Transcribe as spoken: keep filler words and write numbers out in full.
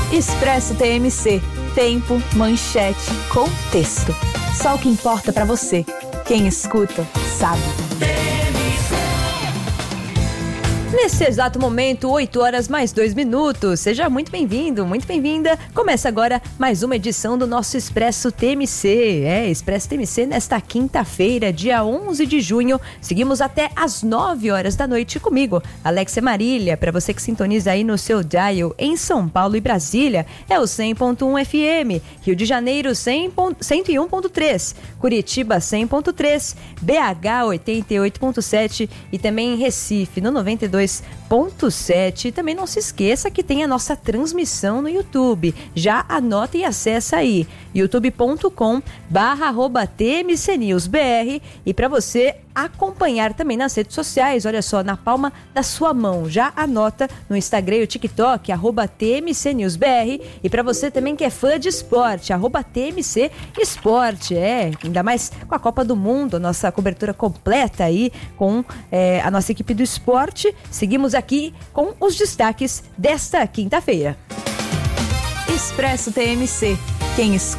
Expresso T M C. Tempo, manchete, contexto. Só o que importa pra você. Quem escuta, sabe. Nesse exato momento, oito horas mais dois minutos. Seja muito bem-vindo, muito bem-vinda. Começa agora mais uma edição do nosso Expresso T M C. É, Expresso T M C nesta quinta-feira, dia onze de junho. Seguimos até às nove horas da noite comigo, Alexia Marília. Para você que sintoniza aí no seu dial em São Paulo e Brasília, é o cem ponto um F M. Rio de Janeiro, cento e um ponto três. Curitiba, cem ponto três. B H, oitenta e oito ponto sete. E também em Recife, no noventa e dois ponto sete. Também não se esqueça que tem a nossa transmissão no YouTube. Já anota e acessa aí, youtube ponto com barra arroba T M C News B R. E para você acompanhar também nas redes sociais, olha só, na palma da sua mão. Já anota no Instagram e o TikTok, arroba T M C News B R. E para você também que é fã de esporte, arroba T M C Esporte. É, ainda mais com a Copa do Mundo, a nossa cobertura completa aí com é, a nossa equipe do esporte. Seguimos aqui com os destaques desta quinta-feira. Expresso T M C. Quem escuta